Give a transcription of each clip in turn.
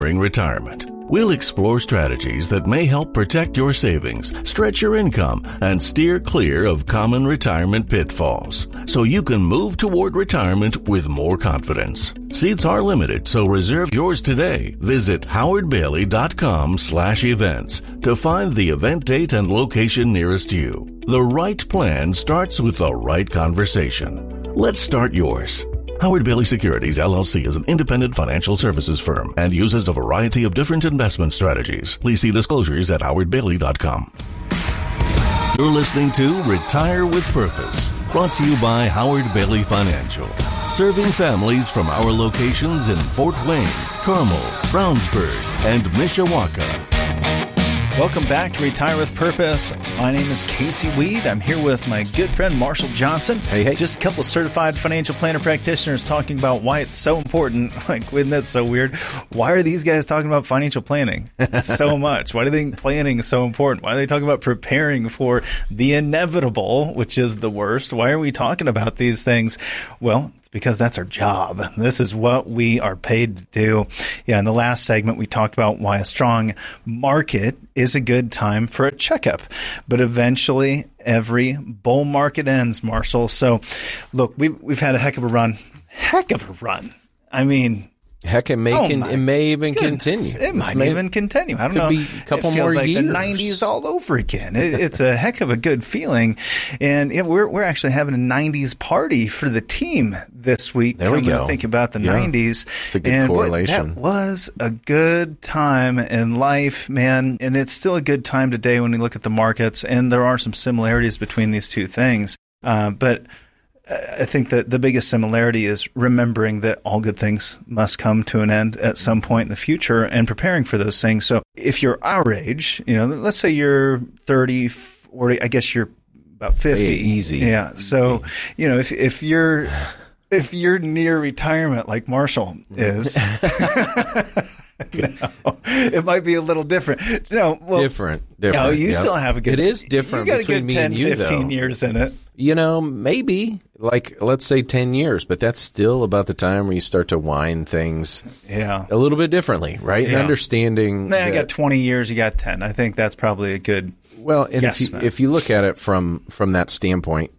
During retirement, we'll explore strategies that may help protect your savings, stretch your income, and steer clear of common retirement pitfalls so you can move toward retirement with more confidence. Seats are limited, so reserve yours today. Visit howardbailey.com/events to find the event date and location nearest you. The right plan starts with the right conversation. Let's start yours. Howard Bailey Securities, LLC is an independent financial services firm and uses a variety of different investment strategies. Please see disclosures at howardbailey.com. You're listening to Retire with Purpose, brought to you by Howard Bailey Financial, serving families from our locations in Fort Wayne, Carmel, Brownsburg, and Mishawaka. Welcome back to Retire with Purpose. My name is Casey Weed. I'm here with my good friend Marshall Johnson. Hey. Just a couple of certified financial planner practitioners talking about why it's so important. Like, isn't that so weird? Why are these guys talking about financial planning so much? Why do they think planning is so important? Why are they talking about preparing for the inevitable, which is the worst? Why are we talking about these things? Well, because that's our job. This is what we are paid to do. Yeah, in the last segment, we talked about why a strong market is a good time for a checkup. But eventually, every bull market ends, Marshall. So, look, we've had a heck of a run. I mean, heck, it may even continue. It might even continue. I don't know. Could be a couple more like years. The 90s all over again. It's a heck of a good feeling, and we're actually having a 90s party for the team this week. There we go. Think about the 90s. It's a good correlation. That was a good time in life, man, and it's still a good time today when we look at the markets. And there are some similarities between these two things, but I think that the biggest similarity is remembering that all good things must come to an end at some point in the future and preparing for those things. So if you're our age, let's say you're 30, 40, I guess you're about 50. Easy. Yeah. So, if you're near retirement like Marshall is, it might be a little different. Different. No, you still have a good. It is different between me and you, 15 though. years in it. Maybe let's say 10 years, but that's still about the time where you start to wind things a little bit differently, right? Yeah. And understanding. I got 20 years, you got 10. I think that's probably a good. Well, and if you look at it from that standpoint,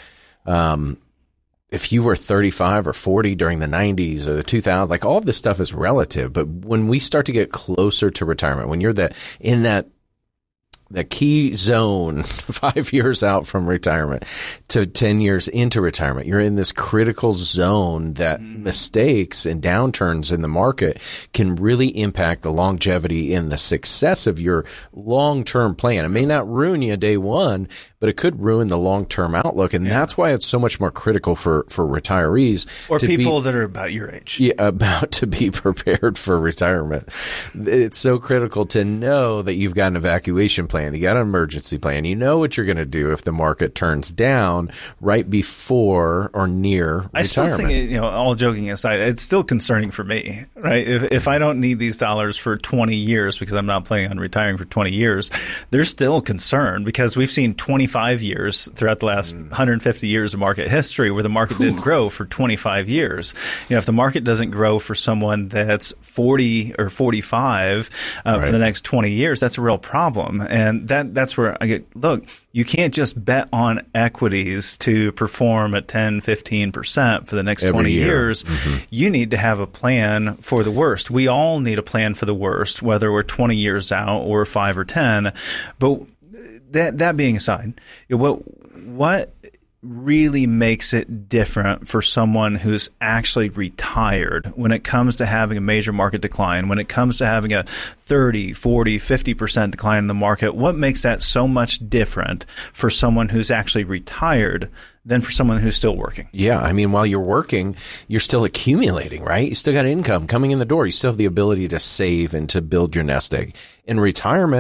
if you were 35 or 40 during the 90s or the 2000s, like all of this stuff is relative. But when we start to get closer to retirement, when you're in that key zone 5 years out from retirement to 10 years into retirement, you're in this critical zone that mistakes and downturns in the market can really impact the longevity and the success of your long-term plan. It may not ruin you day one, but it could ruin the long-term outlook. And that's why it's so much more critical for retirees. Or people that are about your age. Yeah, about to be prepared for retirement. It's so critical to know that you've got an evacuation plan. You got an emergency plan. You know what you're going to do if the market turns down right before or near retirement. I still think, all joking aside, it's still concerning for me, right? If I don't need these dollars for 20 years because I'm not planning on retiring for 20 years, there's still concern because we've seen 25 years throughout the last 150 years of market history where the market didn't grow for 25 years. If the market doesn't grow for someone that's 40 or 45 for the next 20 years, that's a real problem. And that's where I get, look, you can't just bet on equities to perform at 10, 15% for the next 20 years. You need to have a plan for the worst. We all need a plan for the worst, whether we're 20 years out or 5 or 10. But that being aside, what really makes it different for someone who's actually retired when it comes to having a major market decline, when it comes to having a 30, 40, 50% decline in the market? What makes that so much different for someone who's actually retired than for someone who's still working? Yeah. I mean, while you're working, you're still accumulating, right? You still got income coming in the door. You still have the ability to save and to build your nest egg. In retirement,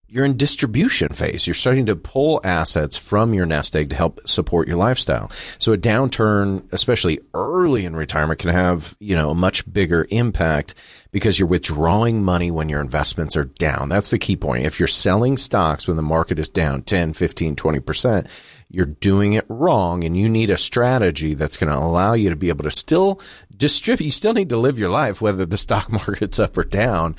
you're in distribution phase. You're starting to pull assets from your nest egg to help support your lifestyle. So a downturn, especially early in retirement, can have, a much bigger impact because you're withdrawing money when your investments are down. That's the key point. If you're selling stocks when the market is down 10, 15, 20%, you're doing it wrong, and you need a strategy that's going to allow you to be able to still distribute. You still need to live your life, whether the stock market's up or down,